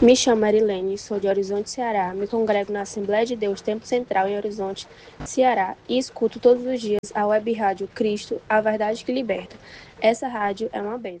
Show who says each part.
Speaker 1: Me chamo Marilene, sou de Horizonte, Ceará. Me congrego na Assembleia de Deus Tempo Central em Horizonte, Ceará e escuto todos os dias a web rádio Cristo, a verdade que liberta. Essa rádio é uma bênção.